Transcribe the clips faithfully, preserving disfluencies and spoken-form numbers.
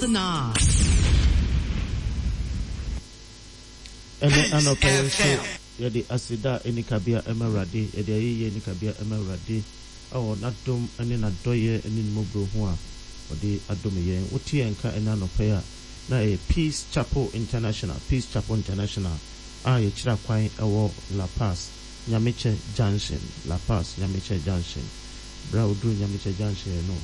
the Nile. And anɔpɛ nso yɛde aseda ɛne kabea ɛma Awurade yɛde ayɛyɛ ɛne kabea ɛma Awurade awɔ n'adom ɛne n'adɔyɛ ɛne n'mmɔborɔ ho a ɔde adom yɛn wote yɛn ka ɛne anɔpɛ a na ɛyɛ Peace Chapel International Peace Chapel International a yɛkyerɛ kwan ɛwɔ La Paz Nyameche Junction La Paz Nyameche Junction bra woduru Nyameche Junction no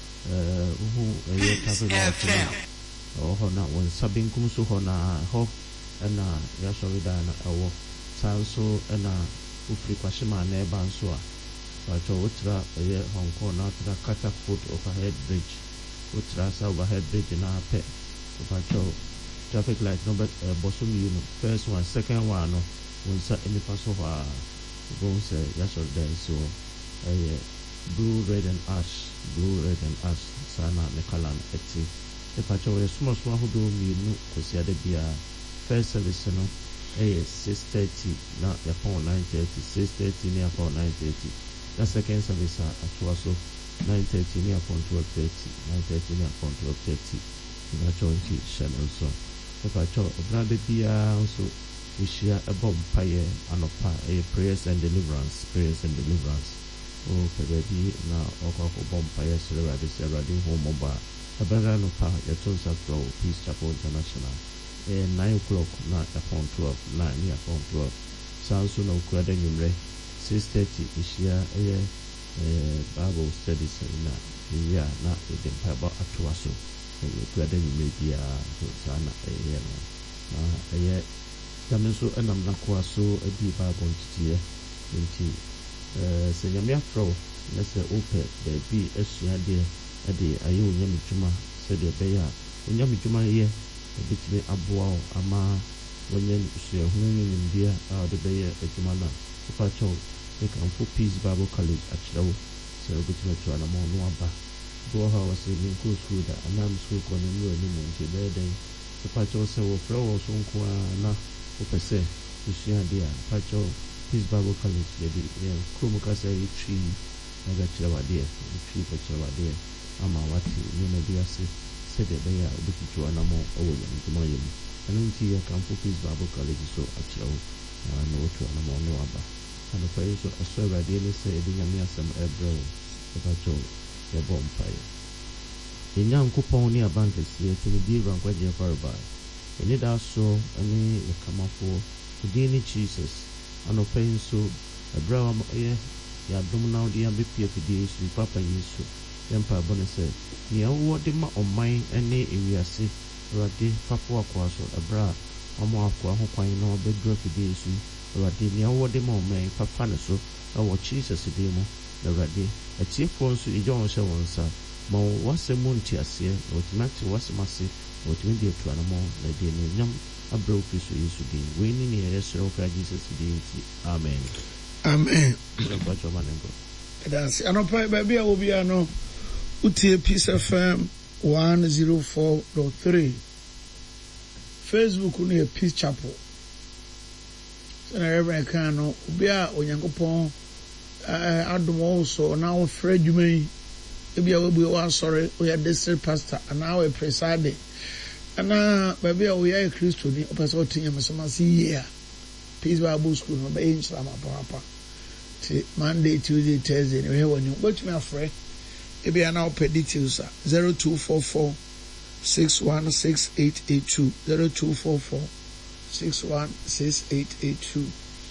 ɛɛ uhu ɛyɛ cafe na ɔwɔ hɔ na wɔn nsa benkum so hɔ na hɔ ɛna yɛasɔre da na ɛwɔ saa nso ɛna wofiri kwahyema na ɛba nso a watɔ wotra ɛyɛ Hong Kong na wotra Catapult Overhead Bridge wotra sa Overhead Bridge na apɛ watɔ traffic light no but bosom you know first one second one no wɔn nsa nipa so hɔ a wɔn sɛ yɛasɔre da nso ɛyɛ blue red and ash blue red and ash saa na ne kala no ɛte watɔ wɔyɛ somasoma ahodoɔ mmienu kɔsi ade biara first service no eh six thirty na yapon nine thirty six thirty ni yapon nine thirty na second service atoa so nine thirty ni yapon twelve thirty nine thirty ni yapon twelve thirty na chonchi channel so papa cho brande bia so ishia ebo mpaye anopa eh prayers and deliverance prayers and deliverance o pebebi na okoko bom mpaye sere rade sere rade ho moba abara no pa yaton sa flow Peace Chapel International eh nine o'clock na upon twelve nine ni upon twelve sanso na ukura da nyumre six thirty ishia eh eh Bible studies na ya na the Bible atoa so ukura da nyumre bia so sana eh no na eh damenso enam na kwa so edi Bible ntitie nti eh se nyame afro na se ope da bi asua de ade ayo nyame dwuma se de be ya nyame dwuma ye ebitime aboa ama wonye suahunu nyindia a de beye adwuma na fa cho e kan fo Peace Bible College akyerɛw sɛ obitime to ana mo no aba do ha wase ni ko school da anam school ko no no ani mo nti bɛyɛ den fa cho sɛ wo fra wo so nko na wo pɛsɛ usua de a fa cho Peace Bible College de bi e krom ka sɛ e tri na ga kyerɛw ade e tri ko kyerɛw ade ama wati ni na bi ase said that they are looking to an amount of Miami. And until you can put Peace Bible College so at your no to an amount no abba. And the praise of a server daily say, the Yamia some ebro about your the bonfire. In young coupon near bankers here to be run quite your by. And it also any come up for the daily Jesus and of pain so a brow yeah, ya domino the ambipia to the issue, Papa Yesu. Empa bone se ni awo de ma oman ene ewiase Awurade papo akwa so abra omo akwa ho kwan na obedro fide esu Awurade ni awo de ma oman papa ne so awo Jesus de mu Awurade atiefo nso ejon hye wonsa ma wasemu ntiase otimati wasemase otimi de tuana mo na de ni nyam abra ofiso Yesu de we ni ni yesro ka Jesus de nti amen amen Bacho manengo that's anopa baby obi ano utie Peace F M one oh four point three Facebook no Peace Chapel so na Reverend kan no obi a onyankopon eh adom also na wo fra dwuma yi ebi a webu wa sorry o ya district pastor ana we preside ana baby a we ya Kristo ni opese otinye mesomase yi a Peace Bible School no be insha ma papa ti Monday Tuesday Thursday we he wonu but me afre ebi ana open details zero two four four six one six eight eight two zero two four four six one six eight eight two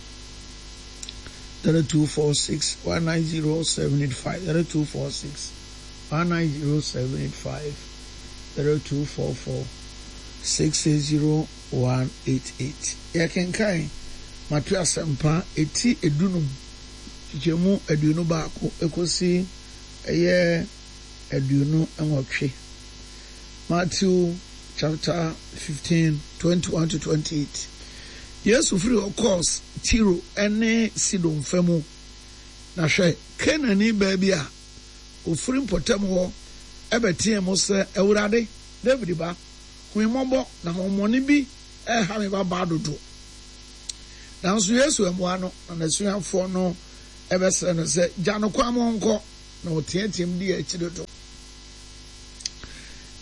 zero two four six one nine zero seven eight five zero two four six one nine zero seven eight five zero two four four six eight zero one eight eight. Ya kenkai matu asempa eti edunu jemu edunu baako ekosi eye edunu enwotwe. Matthew chapter fifteen twenty-one to twenty-eight. Yes, free of course Tiro ene Sidon femu na hwe Kenani baby a ofri potem ho ebetie mo se Ewurade David ba huimobo na homoni bi e ha me baba dodo nanso Yesu amuano na nasuafo no ebese no se gya no kwamo nko na otietim di achi dodo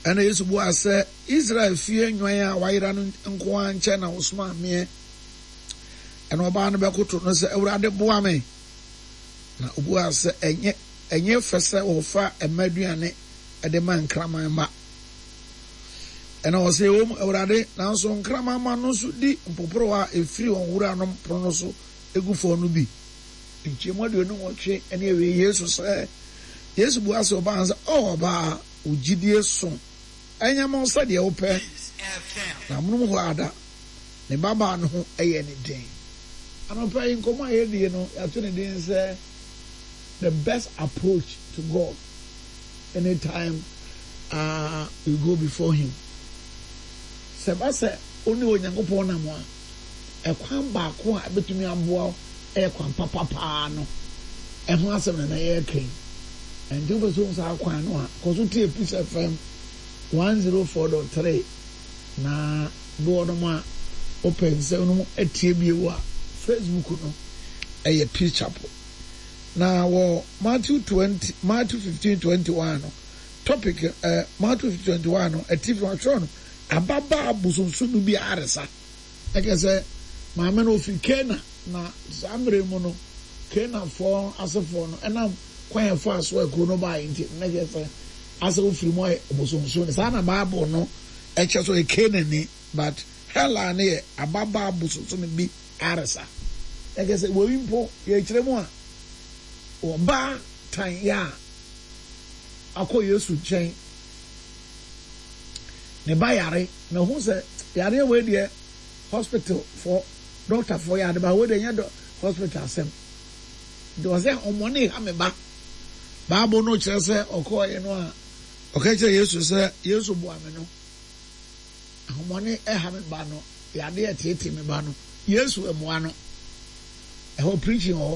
ɛna yesu bu asɛ Israel fie nwan a wayera no nkoa nkyɛn na wosoma meɛ ɛna ɔbaa no bɛkoto no sɛ Awurade boa me na obu asɛ ɛnyɛ ɛnyɛ fɛ sɛ wɔfa ɛma aduane ɛde ma nkraman ma ɛna wɔsɛ ɛwɔ mu Awurade nanso nkraman ma no nso di mpoporo a ɛfiri wɔn wura no pono no so egu fɔ no bi nkyɛmu aduonu wɔtwe ɛne ɛwɛ Yesu sɛ Yesu bu asɛ ɔbaa sɛ ɔ ɔbaa ogyidie so ɛnyɛ mo sɛdeɛ wopɛ na monom hɔ ada ne babaa no ho ɛyɛ ne den anɔpa yi nkɔmmɔ a yɛdie no yɛato ne den sɛ the best approach to God anytime uh, you go before him sɛ ba sɛ ɔne Onyankopɔn nam a ɛkwan baako a ɛbɛtumi aboa ɛyɛ kwan papa paa no ɛho asɛm na na yɛreka yi and you was also a kwan no a kɔso tie Peace F M one oh four point three na boɔ no mu a open sɛ no mu atie bio a Facebook no ɛyɛ Peace Chapel na wɔ Matthew twenty Matthew fifteen twenty-one no topic uh, Matthew fifteen twenty-one no ɛti fi wɔatwerɛ no ababa abosonso no bi aresa ɛkɛ sɛ maame no ofi Kena na saa mmerɛ mu no Kenafoɔ asefoɔ no ɛnam kwan yɛ fa so ekuro no baa nti na yɛ sɛ asa ofiri mu ayɛ abosonso ne saa na Bible no ɛkyɛ so Kena ni but hella ne yɛ ababa abosonso no bi aresa ɛkɛ sɛ wɔ mpo yɛ kyerɛ mu a ɔbaa tan yɛ a akɔ Yesu nkyɛn ne ba yare na ho sɛ yare wɔ deɛ hospital for doctor for yare ba wɔ deɛ nyɛ do hospital asɛm de ɔsɛ ɔmɔne ha me ba Bible no kyerɛ sɛ ɔkɔɔ yɛ no a ɔka kyerɛ Yesu sɛ Yesu boa me no ɔmɔne ɛha me ba no yade ɛtete me ba no Yesu ɛmoa no ɛhɔ preaching hɔ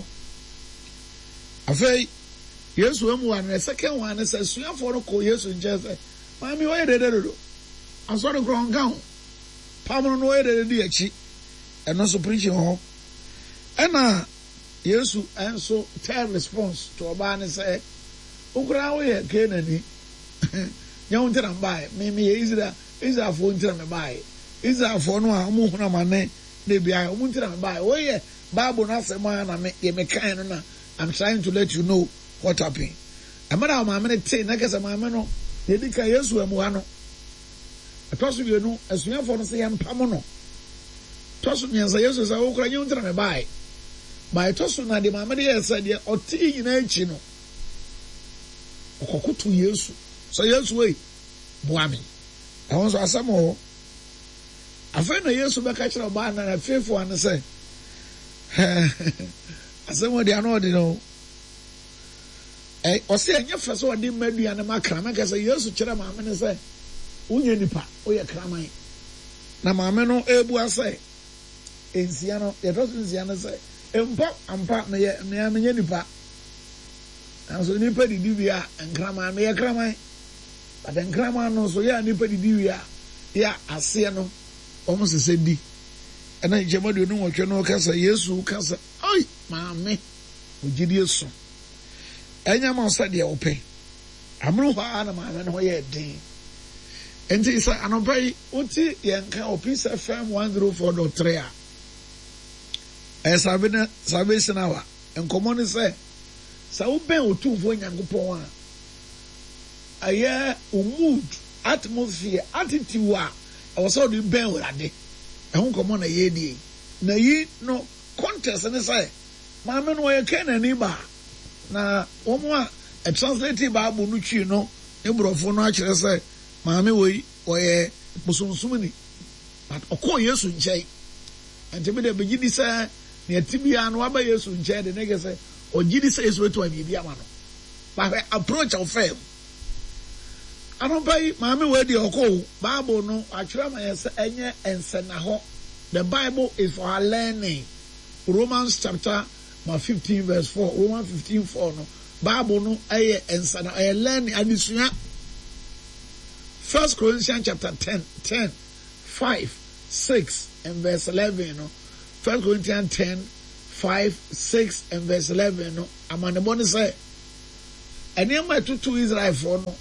afei Yesu ɛmoa no the second one sɛ suafoɔ no kɔ Yesu nkyɛn sɛ maame wɔyɛ dede dodo asɔre korɔ nka ho pamoro no wɔyɛ dede di akyi ɛno nso preaching hɔ ɛna Yesu ɛnso tell response to ɔbaa ne sɛ okura woyɛ Kenani nyɛ wo ntena mbae meme yɛ Israel Israelfoɔ ntena me bae Israelfoɔ no a ɔmo huna ma ne na bia ɔmo ntena me bae wɔyɛ Bible no asɛm a na me yɛ mekan no na I'm trying to let you know what happened amara maame ne te na kɛsɛ maame no yɛdi ka Yesu amuha no ɛtɔ so bienu asuafoɔ no sɛ yɛmpam no tɔ so mmiɛnsa Yesu sɛ wokura nyɛ wo ntena me bae ba ɛtɔ so na de maame de yɛ sɛ deɛ ɔte nyinaa akyi no ɔkɔkoto Yesu sɛ Yesu wei boa me ɛho nso asɛm wɔ afei na Yesu bɛka kyerɛ ɔbaa na afeefo ano sɛ asɛm wɔ de ano ɔde no ɔsɛ ɛnyɛ fɛ sɛ ɔde mma aduane ma kraman kɛ sɛ Yesu kyerɛ maame no sɛ wonyɛ nipa woyɛ kraman na maame no ɛbua sɛ nsia no yɛtɔ so nsia no sɛ mpa ampa na yɛ na menyɛ nipa nanso nipa didi wie a nkraman no yɛ kraman but nkraman no nso yɛ a nipa didi wie a yɛ aseɛ no wɔn sesɛ di ɛna nkyɛn de onu wɔtwe no kasa Yesu kasa ɔy maame ogyidie so ɛnyɛ ma ɔsɛ deɛ ɔpɛ amuru hɔ a na maame no yɛ den nti sɛ anɔpa yi wote yɛn ka o Peace F M one oh four point three a ɛyɛ sabe na sabe sinawa nkɔmɔ ne sɛ sɛ wobɛn otumfoɔ Nyankopɔn a ɛyɛ o mood atmosphere attitude a ɛwɔ sɛ ɔde bɛn Awurade ɛho nkɔmɔ na yɛdie na yi no contest ne sɛ maame no wɔyɛ Kenani ba na wɔn a translate Bible no twi no ne borɔfo no akyerɛ sɛ maame wei wɔyɛ bosonsomni but ɔkɔɔ Yesu nkyɛn nti bi de bɛgye di sɛ ne ati bia no waba Yesu nkyɛn de ne gɛ sɛ ɔgye di sɛ Yesu etu a biribi ama no but approach of faith anɔpa yi maame wei deɛ ɔkɔɔ Bible no atwerɛ ma yɛ sɛ ɛnyɛ nsɛnna hɔ the Bible is for our learning Romans chapter ma fifteen verse four Romans fifteen four no Bible no ɛyɛ nsɛnna ɛyɛ learning adesua First Corinthians chapter ten, ten, five, six, and verse eleven. No? First Corinthians ten, five, six, and verse eleven. No? I'm on the bonus say, and you might to Israel for no.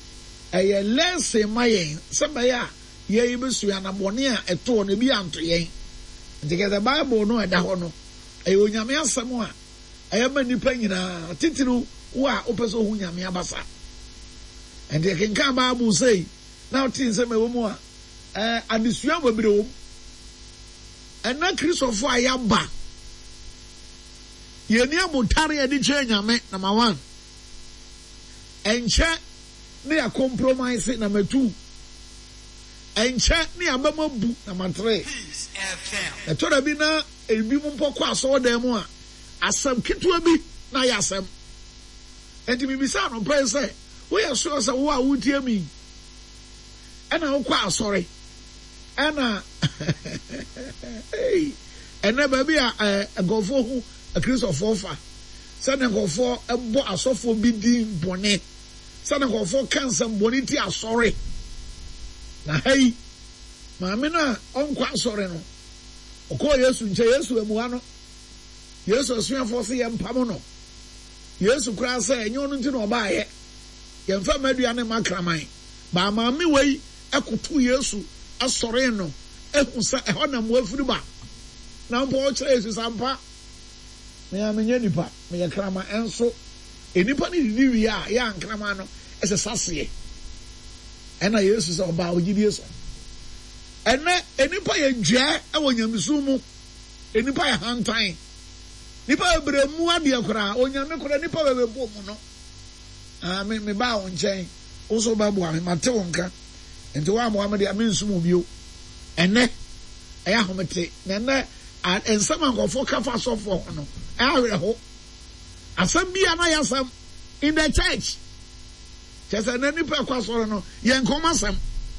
ɛyɛ lesson ma yɛn sɛ bɛyɛ a yɛn bɛsu anabɔne a ɛtɔɔ no bi anto yɛn nti kɛsɛ bible no ɛda hɔ no ɛyɛ onyame asɛm a ɛyɛ ma nipa nyinaa titiriw wo a wopɛ sɛ ohu nyame abasa nti kenkan bible sɛ na wote nsɛm ɛwɔ mu a ɛɛ adesua bebree wɔ mu ɛna kristofo a yɛaba yɛni abotare yɛde kyerɛ nyame number one ɛnkyɛ ne yɛ compromise number two ɛnkyɛ ne yɛ abɛma bu number three ɛtɔ da bi na ebi mu mpɔ kɔ asɔɔdan mu a asɛm ketewa bi na yɛ asɛm ɛnti bibisa no pɛ sɛ woyɛ sure sɛ wo a wotie mi ɛna wokɔ asɔre ɛna ɛnɛ baabi a ɛgɔfoɔ ho akristofoɔ fa sɛne nkɔfoɔ ɛbɔ asɔfoɔ bi din bɔne sɛne nkɔfoɔ ka nsɛm bɔne ti asɔre na ha yi maame no a ɔnkɔ asɔre no ɔkɔɔ yesu nkyɛ yesu amua no yesu asuafoɔ sɛ yɛmpam no yesu koraa sɛ ɛnyɛ ɔno nti na ɔbaayɛ yɛmfa m'aduane ma kraman baa maame wei ɛkoto yesu asɔre no ehu sɛ ɛhɔ na mo afiri ba na mpo ɔkyerɛ yesu sampa me ya menye nipa me ya krama enso enipa ni didi wi a ya nkrama no ɛsɛ saseɛ ɛna yesu sɛ ɔba ogidi so ɛnɛ enipa yɛ dwa ɛwɔ nyamisu mu enipa yɛ hantan nipa bebre mu adeɛ kora onyame kora nipa bebe bo mu no ah me me ba wo nkyɛn wo so ba bo a me mate wo nka enti wa mo amade amensu mu bio ɛnɛ ɛyɛ ahomete na ɛnɛ ensɛm ankɔfo kafa sɔfo ho no ɛawerɛ ho asɛm bia na yɛasɛm in the church kyɛsɛ na nipa kɔ asɔre no yɛn nkɔm asɛm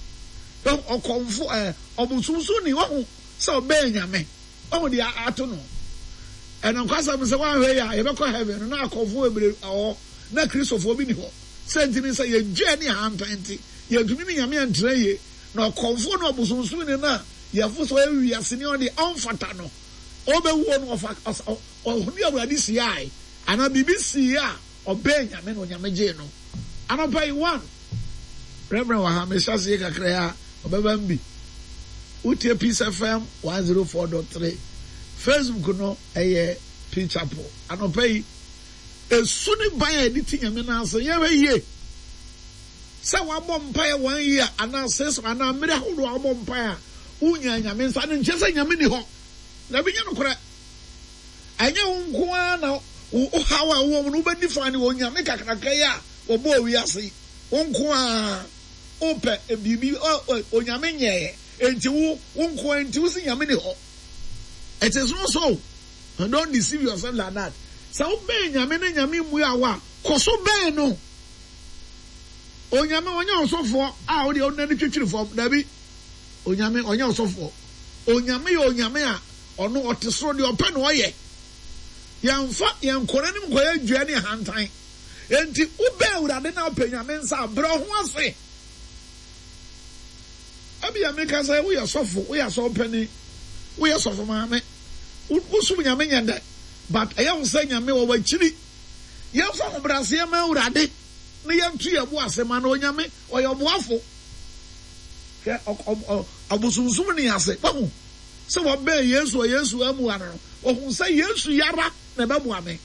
ɔkɔmfo ɛɛ ɔbosomso ni wɔho sɛ ɔbɛɛ nyame ɔho de ato no ɛna nkwasɛm sɛ wɔahwɛ yɛ a yɛbɛkɔ heaven no na akɔfo ebire ɔwɔ na kristofoɔ bi ni hɔ sɛ nti ne sɛ yɛgye ne ahantan nti yɛntumi ne nyame antena yie na ɔkɔmfo na ɔbosomso ni na yɛfo sɛ ɛwi asene ɔde ɔmfata no ɔbɛwuo no ɔfa ɔhone awurade sie ae ana biribi sie a ɔbɛɛ nyame no onyame gyee no anɔpa yi one reverend wɔ ha mehyɛ aseɛ kakra a ɔbɛba m bi wotie Peace F M one oh four point three Facebook no ɛyɛ P Chapel anɔpa yi esu ne ban a ɛde ti nyame no ase yɛbɛ yie sɛ wabɔ mpaeɛ one year anaa six anaa mmere ahodoɔ a wabɔ mpaeɛ a unya nyame nsa ne nkyɛ sɛ nyame ni hɔ na bi nya no korɛ ɛnyɛ wo nko ara na wo hawa wo no wobɛdi fa ne wo nyame kakraka yi a wɔbɔ wi ase wo nko ara opɛ ebibi o nyame nyɛɛ enti wo wo nko ara enti wo si nyame ni hɔ it is not so and don't deceive yourself like that sɛ wo bɛn nyame ne nyame mu a wa kɔ so bɛn no onyame ɔnyɛ ɔsɔfoɔ a wode ɔnani twitwiri fam dabi onyame ɔnyɛ ɔsɔfoɔ onyame yɛ onyame a ɔno ɔte soro deɛ ɔpɛ na ɔyɛ yɛmfa yɛnkɔrɔ ne nkɔyɛ dua ne hantan enti wobɛ awurade na ɔpɛ nyame nsa brɛ ho ase abi ya meka sɛ woyɛ sɔfo woyɛ sɔpɛni woyɛ sɔfo maame wosum nyame nyɛ dɛ but ɛyɛ wo sɛ nyame wɔ wakyiri yɛmfa ho braseɛ ma awurade ne yɛnto yɛ bo asɛm na onyame ɔyɛ ɔboafo abosomsom ne ase bahu sɛ wɔbɛn yesu a yesu amu ano no ɔhu sɛ yesu yara na ɛbɛboa me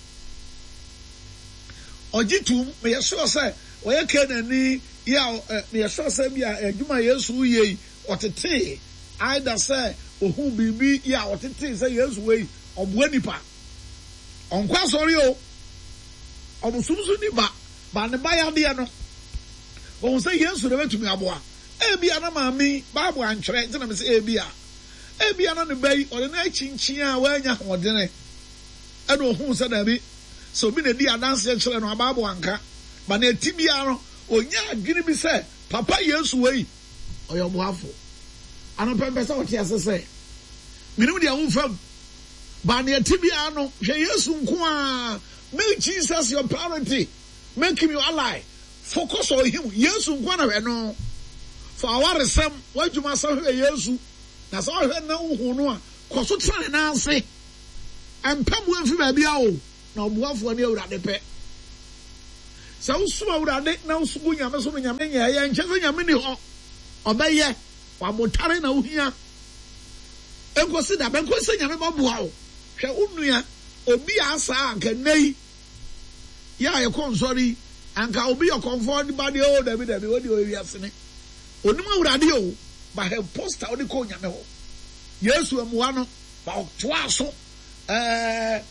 ɔgye tum meyɛ sure sɛ ɔyɛ Kenani yɛ a meyɛ sure sɛ bi a adwuma yesu yɛ yi ɔtetee aida sɛ ɔhu biribi yɛ a ɔtetee sɛ yesu wei ɔboa nipa ɔnkɔ asɔre o ɔbosomsom ni ba ba ne ba yadeɛ no ɔhu sɛ yesu na bɛtumi aboa ebia na maame Bible antwerɛ nti na me sɛ ebia ebia na ne bayi ɔde na akyinkyin a wanya hodene ɛna ohun sɛ dabi so bi na di adanse kyerɛ no Bible anka ba na etibia no onya adwene bi sɛ papa Yesu wei ɔyɛ boafo ano pɛmpɛ sɛ ɔte ase sɛ minim dia wo fam ba na etibia no hwɛ Yesu nko a make Jesus your priority make him your ally focus on him Yesu nko na hwɛ no for our resem wajuma sa hwɛ Yesu na sa hwɛ na wo no a kɔso tene na ase empam wo mfi ba bia o na obuafo ne awurade pɛ sɛ wosoma awurade na wosugu nyame so no nyame nyɛ ɛyɛ nkyɛ sɛ nyame ni hɔ ɔbɛyɛ wabotare na wohia enkosi da benkosi sɛ nyame bɛboa wo hwɛ wo nua obi asa anka nei ya yɛ kɔnsɔre anka obi yɛ kɔnfɔ ba de o dabi dabi o de o wi asene onim awurade o ba he poster o de kɔ nyame hɔ yesu amuwa no ba toa so eh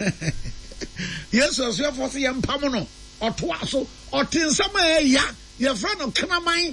yesu asuafo se yɛ mpam no ɔtoa so ɔte nsɛm a ɛya yɛfrɛ no kraman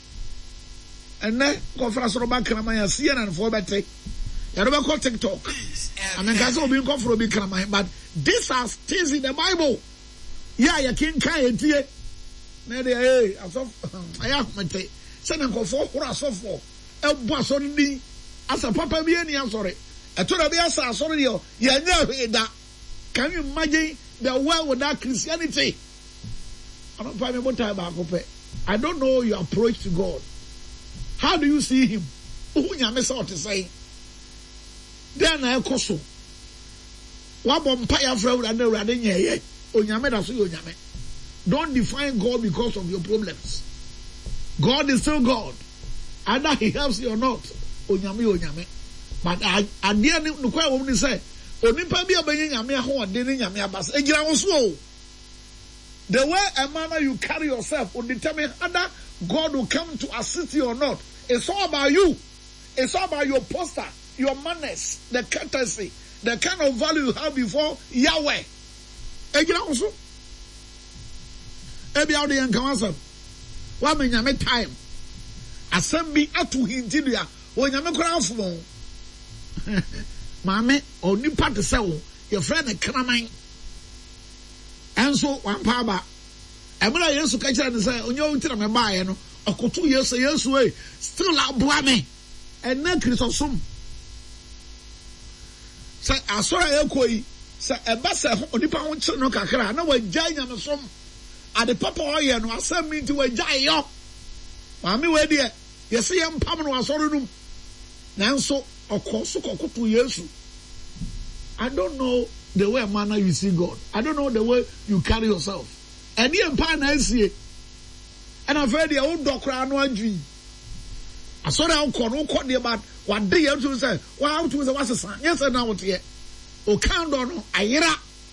ɛnɛ kɔfra soro ba kraman asie na nfo bɛte yɛde bɛkɔ tiktok amenka sɛ obi nkɔfra obi kraman but these are things in the Bible ya yɛ kenka yɛtie na de eh asɔfo ɛyɛ ahomete sɛ na nkɔfo horo asɔfo ɛbɔ asɔre din asa papa bi ani asɔre ɛto da bi asa asɔre deɛ yɛnyɛ hweda. Can you imagine the world without Christianity? I don't find me time back up. I don't know your approach to God. How do you see him? Who you miss out to say? Then I koso. What bompire friend and the radin ye? Onyame da so onyame. Don't define God because of your problems. God is still God. Either he helps you or not. Onyame onyame. But I I didn't know quite what he say. Onipa bi abenye nyame ahoɔden ne nyame abasa egira wo so the way a manner you carry yourself will determine whether God will come to assist you or not. It's all about you. It's all about your posture, your manners, the courtesy, the kind of value you have before Yahweh. Egira wo so ebi awde yan kanwasam wa me nyame time asem bi atu hintidia wo nyame kora afo Mame or nipa te sɛ wo your friend a kraman enso wampa ba emra Yesu ka kyerɛ ne sɛ onye wo tira me baaye no ɔkoto Yesu Yesu e still aboa me ɛna Kristosom sɛ asɔre ekoi sɛ ɛba sɛ onipa ho kyerɛ no kakra na wagya nyamesom ade papa ɔyɛ no asɛm mi nti wagya yɔ mame we deɛ yɛse yɛ mpam no asɔre num nanso okoso kokutu Yesu. I don't know the way manner you see God. I don't know the way you carry yourself. And the empire na esie. And I've heard the old doctor no adwi. I saw that ko no ko dey but what day you to say, why to say what's the yes na what here. O kan do no ayira.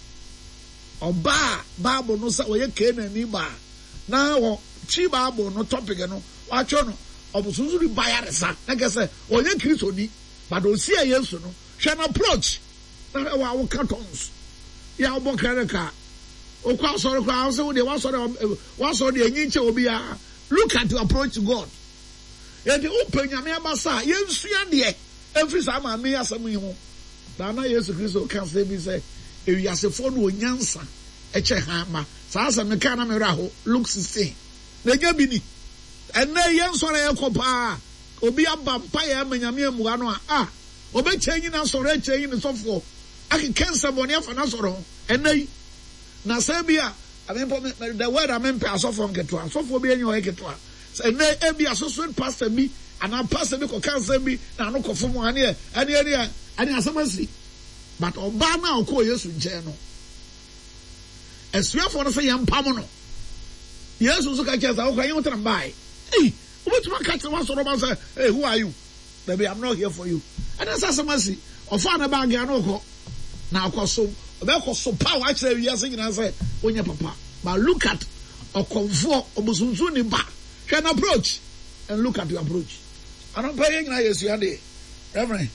Oba Bible no say oye Canaan ni ba. Na wo chi Bible no topic no wa cho no obusunzu ri bayare sa. Na ke say oye Kristo ni. But don't see a yes no. She an approach. Now our cartons. Ya obo kreka. O kwa sorry kwa say we dey one sorry one sorry enyiche obi a. Look at your approach to God. E dey open nyame abasa. Ye nsua de. Every sama me asem yi ho. Na na Jesus Christ can say be say e wiasefo no onyansa e che ha ma. Sa asem me kan na me ra ho. Luke sixteen. Na nya bi ni. Enne ye nsore e kopa. Obi aba mpa ya manyame amuwa no a ah obe change na soro e change ne sofo aki cancer boni afa na soro enai na sabia amempo the word amempo asofo nketo asofo bi enyo eketo enai e bi associate pastor bi ana pastor bi ko cancer bi na no kofo mu ane ane ane ane asamasi but oba na okọ Yesu nche no esuafo no se yempam no Yesu so ka kesa okwa yin tram bai eh what you catch the one sort of say, hey, who are you? Baby, I'm not here for you. And that's as a mercy. Or find a bag and go. Now, cause so about so power actually you are saying and say, when your papa. But look at or comfort or Musunzuni back. Can approach and look at your approach. I don't pay you yes, you are there. Reverend.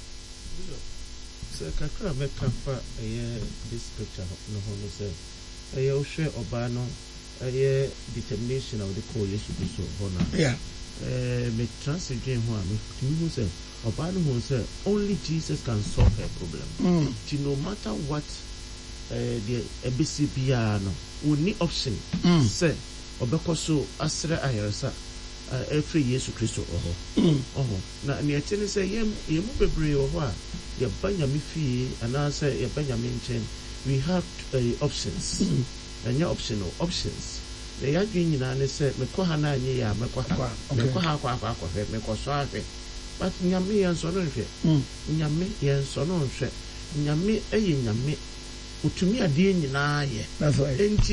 So Kakra make for this picture no one say. A share Obano, a determination of the call Yesu Christ. Yeah. Uh, me translate who am who say Obano who say only Jesus can solve her problem. Mm. No matter what uh, the A B C piano only option mm. say obeko so asra ayeresa uh, every Yesu Christo oho mm. oho na me atene say yem yem bebre oho a ye banyame fie ana say ye banyame nchen we have uh, options mm. and your optional options. The yadwin nyina ne se mekɔ ha na anye ya mekɔ ha mekɔ ha kwa kwa kwa hwɛ mekɔ so ahwɛ but nyame yɛn so no nhwɛ nyame yɛn so no nhwɛ nyame ɛyɛ nyame utumi ade nyina yɛ enti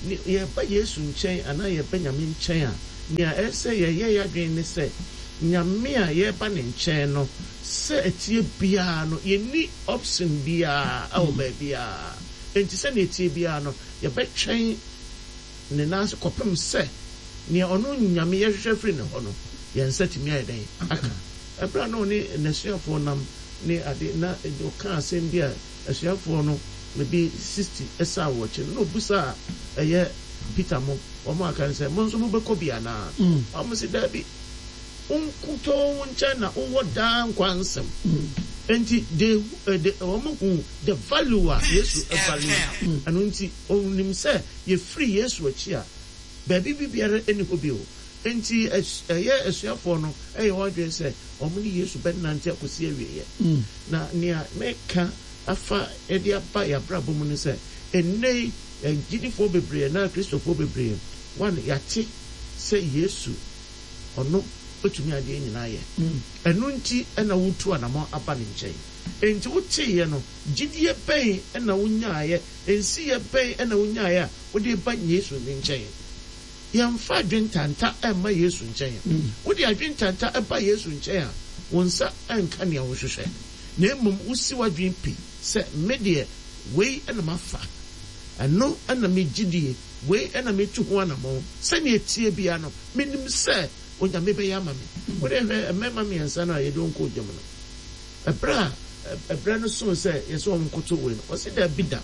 yɛba yesu nkyɛn anaa yɛba nyame nkyɛn a nea ɛsɛ yɛyɛ yɛadwene ne sɛ nyame a yɛba ne nkyɛn no sɛ ɛtie biara no yɛni option biara ɛwɔ baabiara enti sɛ ne ɛtie biara no yɛbɛtwɛn ne nan so kɔpem sɛ nea ɔno nyame yɛhwehwɛ firi ne hɔ no yɛn nsa tumi ayɛ dɛn aka ɛberɛ no ne n'asuafoɔ nam ne ade na ɔka asɛm bi a asuafoɔ no maybe sixty ɛsa wɔkye no na obusa a ɛyɛ Peter mo ɔmo aka ne sɛ mo nso mobɛkɔ bi anaa ɔmo sɛ daabi unkutɔ wo nkyɛn na wowɔ daa nkwa nsɛm enti de ɔmo hu the value a yesu ɛvalue ɛno nti ɔnim sɛ yɛfiri yesu akyi a baabi bibiara ɛni hɔ bio enti ɛyɛ asuafoɔ no ɛyɛ wɔdwen sɛ ɔmo ne yesu bɛnante akɔsi awieɛ na nea meka afa ɛde aba yɛabrabɔ mu no sɛ ɛnnɛ agyidifoɔ bebree na kristofoɔ bebree one yɛate sɛ yesu ɔno otumi adeɛ nyinaa yɛ ɛno nti ɛna wotu anamɔ aba ne nkyɛn enti woteeɛ no gyidie bɛn ɛna wonyaayɛ nsiyɛ bɛn ɛna wonyaayɛ a wode ba yesu ne nkyɛn yɛmfa adwentanta ɛmma yesu nkyɛn wode adwentanta ɛba yesu nkyɛn a wo nsa ɛnka nea wohwehwɛ na mmom wosi w'adwen pi sɛ me deɛ wei ɛna mafa ɛno ɛna megyidie wei ɛna metu ho anamɔ sɛnea tie bia no menim sɛ onyame bɛyɛ ama me wode hwɛ ɛmɛma mmiɛnsa no a yɛde ɔnkɔ gyam no ɛberɛ a ɛberɛ no so sɛ yɛsɛ ɔmo nkoto wei no ɔsɛ da bi da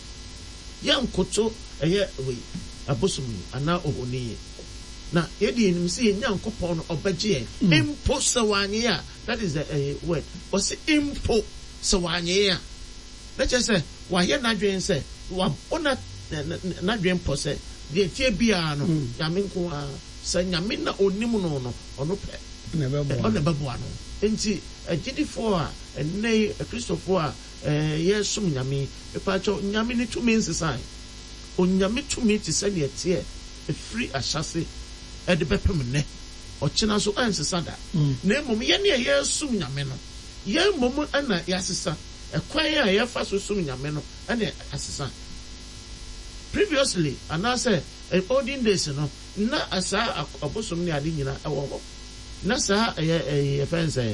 yɛnkoto ɛyɛ wei abosom yi anaa ohoni yi na yɛde yɛnim sɛ yɛnyankopɔn no ɔbɛgye yɛn mpo sɛ wanyɛ a that is the uh, word ɔsɛ mpo sɛ wanyɛ a na kyerɛ sɛ wayɛ n'adwen sɛ wabɔ n'adwen pɔ sɛ deɛ tie biara no nyame nko a sɛ nyame na onim no no ɔno pɛ ɔna bɛboa no enti agyidifoɔ a ɛnnɛ akristofoɔ a yɛsom nyame ɛpaakyɛw nyame ne tumi nsesae onyame tumi te sɛ neɛ teɛ ɛfiri ahyase ɛde bɛpem nnɛ ɔkyena so ɛnsesa da na mmom yɛne a yɛsom nyame no yɛn mmom ɛna yɛasesa ɛkwan a yɛfa so som nyame no ɛne asesa previously anaasɛ olden days no na asa abosom ne ade nyina ɛwɔ hɔ na saa ɛyɛ yɛfɛn sɛ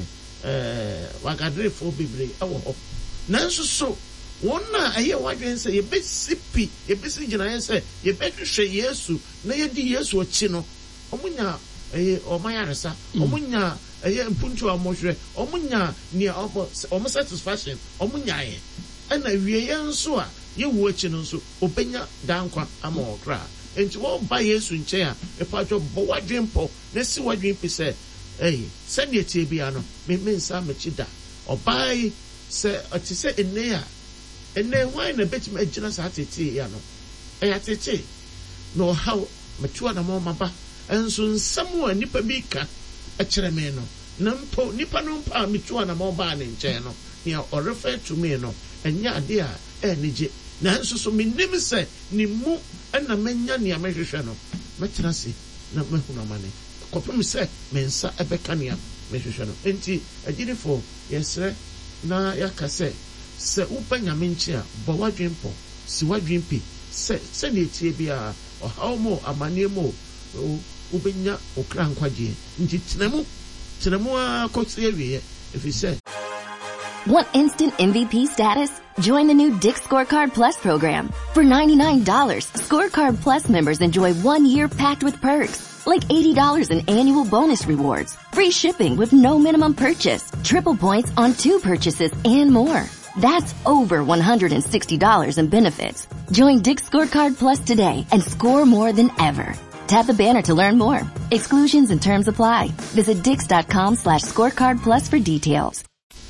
ɛɛ wagadrefo bebree ɛwɔ hɔ nanso so wɔn a ɛyɛ wadwen sɛ yɛbɛsi pi yɛbɛsi gyinaeɛ sɛ yɛbɛhwehwɛ yesu na yɛdi yesu akyi no ɔmo nya ɛyɛ ɔmo ayaresa ɔmo nya ɛyɛ mpuntu a ɔmo hwɛ ɔmo nya nea ɔmo ɔmo satisfaction ɔmo nyaeɛ ɛna wie yɛn nso a yɛwu akyi no nso ɔbɛnya dankwa ama ɔkra enti wɔba yesu nkyɛn a ɛpatwɔ bɔ wadwen pɔ na si wadwen pi sɛ ɛyɛ sɛdeɛ tie bia no me me nsa mɛkyi da ɔbaa yi sɛ ɔte sɛ nnɛ a nnɛ hwan na bɛtumi agyina saa tetee ya no ɛyɛ tetee na ɔhaw mɛtua na ma ɔmaba ɛnso nsɛm a nipa bi ka ɛkyerɛ me no na mpo nipa no mpa a metua na ma ɔbaa ne nkyɛn no nea ɔrefa to me no ɛnyɛ ade a ɛnigye nanso so menim sɛ ne mu ɛna mɛnya nea mɛhwehwɛ no mɛtena se na mɛhunu amane kɔpem sɛ me nsa ɛbɛka nea mɛhwehwɛ no enti agyinifoɔ yɛsrɛ na yɛaka sɛ sɛ woba nyame nkyi a bɔ wadwen pɔ si wadwen pi sɛ sɛdeɛ tie biara ɔhaw mu amanneɛ mu wobɛnya okra nkwagyeɛ nti tena mu tena mu a kɔsi awieɛ ɛfiri sɛ Want instant M V P status? Join the new Dick's Scorecard Plus program. For ninety-nine dollars, Scorecard Plus members enjoy one year packed with perks, like eighty dollars in annual bonus rewards, free shipping with no minimum purchase, triple points on two purchases, and more. That's over one hundred sixty dollars in benefits. Join Dick's Scorecard Plus today and score more than ever. Tap the banner to learn more. Exclusions and terms apply. Visit dix.com slash scorecard plus for details.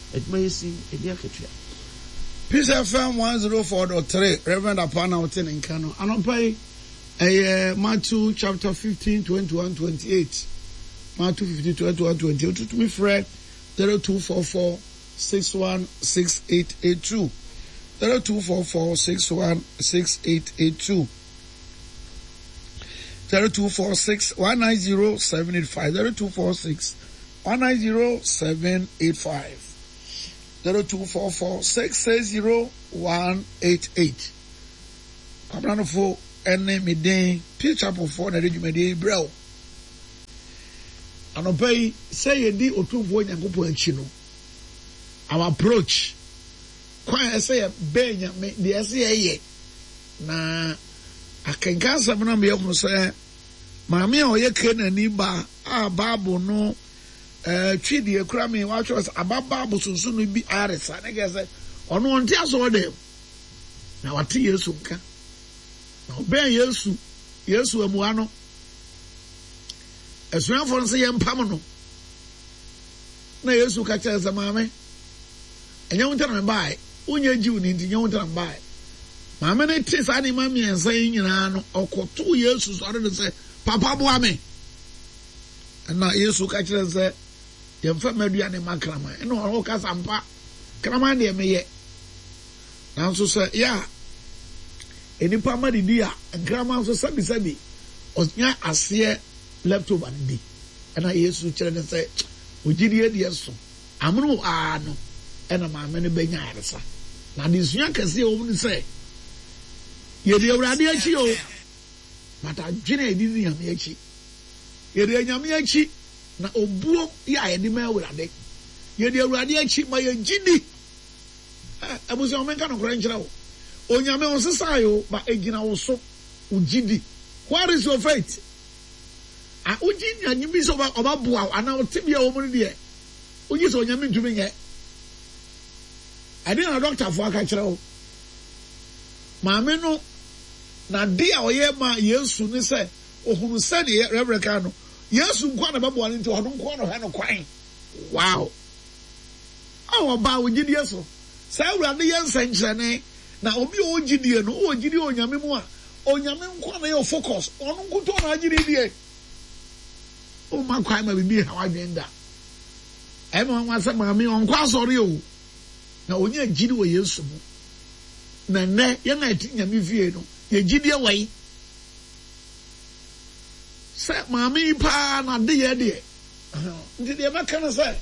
Peace F M one oh four point three, Reverend Apana Oten in Kano. Anopai, eh, Matthew chapter fifteen, twenty-one, twenty-eight. Matthew fifteen, twenty-one, twenty-eight. To me, Fred, zero two four four six one six eight eight two. zero two four four six one six eight eight two. zero two four six one nine zero seven eight five. zero two four six one nine zero seven eight five. zero two four four six six zero one eight eight. Kabranofo ɛne me den Peace Chapel four na de dwumadi brɛw anɔpa yi sɛ yɛdi otumfoɔ Nyankopɔn akyi no our approach kwan ɛsɛ yɛ bɛɛ nyame deɛ ɛsɛ yɛyɛ na akenka asɛm no meyɛ ho sɛ maame a ɔyɛ Kenani ba a Bible no eh twi deɛ kura me watchɔ sɛ aba Bible sunsun no bi aresa ne gɛ sɛ ɔno ɔnte aso ɔdɛm na wate Yesu nka na ɔbɛn Yesu Yesu amua no asuafo no sɛ yɛmpam no na Yesu ka kyerɛ sɛ maame ɛnyɛ wo ntana mbae wonyɛ gyiw ne nti nyɛ wo ntana mbae maame no te saa nneɛma mmiɛnsa yi nyinaa no ɔkɔtoo Yesu sɔre no sɛ papa boa me ɛna Yesu ka kyerɛ sɛ yɛmfa m'aduane ma kraman ɛna ɔno ka sampa kraman deɛ meyɛ nanso sɛ yɛ a enipa ma didi a nkraman nso sabi-sabi ɔnya aseɛ leftover no di ɛna Yesu kyerɛ ne sɛ ogyidie deɛ so amono a no ɛna maame no bɛnya aresa na de sua kɛseɛ wɔ mu ne sɛ yɛde Awurade akyi o mata dwene edidi nyame akyi yɛde nyame akyi na obuo yɛ a yɛde ma Awurade yɛde Awurade akyi ma yɛgyidi abuso o menka no kora nkyerɛ wo onyame wo sesa yo ba egina wo so ugyidi what is your faith a ugi nyame bi so oba boa ana wo tebia wo mu de ugi so onyame ntumi nyɛ ade na doctor fo aka kyerɛ wo maame no na de a ɔyɛ ma Yesu ne sɛ ohunu sɛ de Reverend ka no Yesu nkwa na bɛboa ne nti ɔno nkwa no hɛ no kwan wow awo ba ugi die so sɛ Awurade yɛ nsɛnkyerɛne na obi o gidie no o gidie onyame mu a onyame nkwa na yɛ focus ɔno nkoto na agire die o ma kwai ma bibi ha wadwenda ai ma nwa sɛ maame ɔnkwa asɔre o na onye gidi wɔ Yesu mu na nɛ yɛ na ati nyame fie no yɛ gidie wai sɛ maame pa na de yɛ de nti de bɛka no sɛ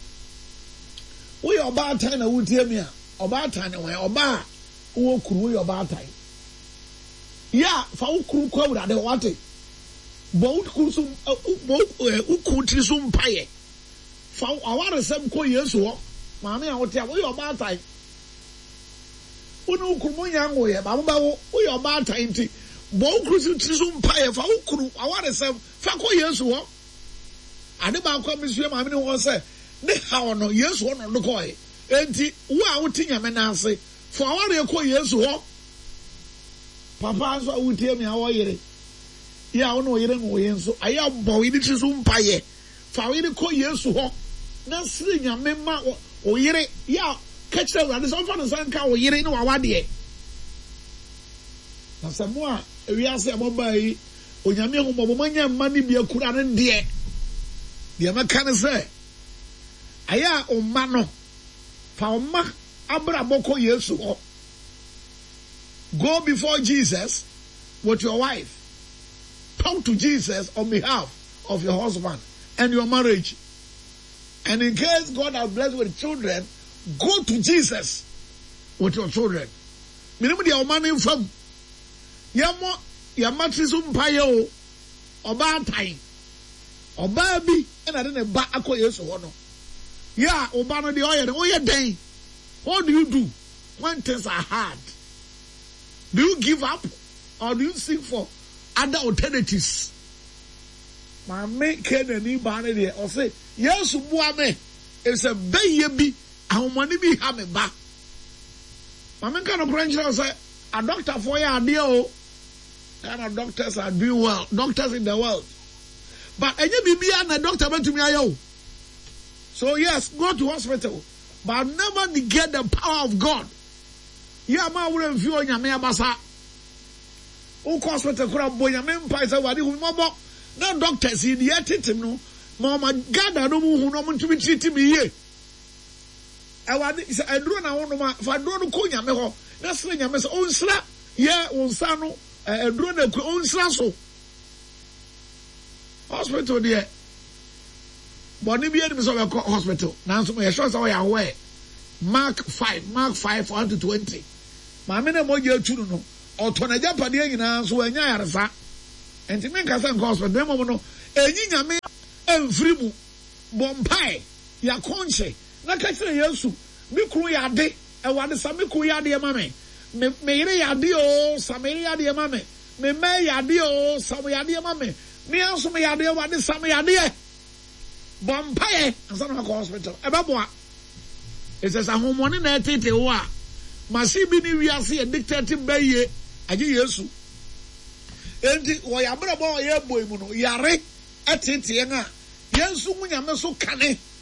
wo yɛ ɔba atan na wutie mi a ɔba atan ne wɔ ɔba wo kuru yo ba tai ya fa wo kuru kwa Awurade wate bo wo kuru so bo wo kuru tri so mpaye fa aware sem ko Yesu ho maame a wote a wo yo ba tai wo no kuru mo nya ngo ye ba mo ba wo wo yo ba tai nti bo wo kuru so tri so mpaye fa wo kuru aware sem fa ko Yesu ho ade ba kwa misue maame ne ho se ne ha no Yesu ho no no ko e enti wo a wote nyame na ase for our call Yesu ho papa so wutie me awo yere ya wo no yere ngo yen so aya bo yi ti so mpaye for our call Yesu ho na sire nyame ma o yere ya ka kire Awurade so fa no san ka o yere ne wa wade na samo a ewiase amoba yi onyame hu mo manya ma ne bia kura ne de de ma kan se aya o ma no fa o ma Abra boko Yesu ho. Go before Jesus with your wife. Talk to Jesus on behalf of your husband and your marriage. And in case God has blessed with children, go to Jesus with your children. Minimum the man from Yamo Yamatisum Payo Oba time. Oba bi and I didn't back ako Yesu hono. Yeah, Obano the oil, oh yeah, day. What do you do when things are hard? Do you give up or do you seek for other alternatives? My make Kenani Barney there or say, yes, Buame, it's a baby, I want to be having back. My man kind of grandchild say, a doctor for your idea, and our doctors are doing well, doctors in the world. But any baby and a doctor went to me, so yes, go to hospital. But never negate the power of God. Yeah, ma wouldn't feel nyame abasa. O hospital kura boy nyame mpa say wadi hu mobo. Na doctors in the etitim no. Mama gada no mu hu no mu ntumi treat me ye. E wadi say aduro na wono ma fa aduro no ko nyame ho. Na sre nyame say onsra ye onsa no aduro na ko onsra so. Hospital there. But if you are in hospital, now so you sure say aware. Mark five, Mark five, one to twenty. My mena mo je churu no. ɔtɔ na japadeɛ nyinaa so anya yaresa enti me nkasa nka hospital dem mo no enyi nyame emfiri mu bompai ya konche na ka kire Yesu me kru ya de e wade sa me kru ya de ma me me me yire ya de o sa me yire ya de ma me me me ya de o sa me ya de ma me me anso me ya de wade sa me ya de bompai ansa na ko hospital e be boa e se sa homone na tete wo a masi bi ni wiase e dictate baye age Yesu enti wo ya brabo wo ya boy mu no yare atete nga Yesu munyame so kane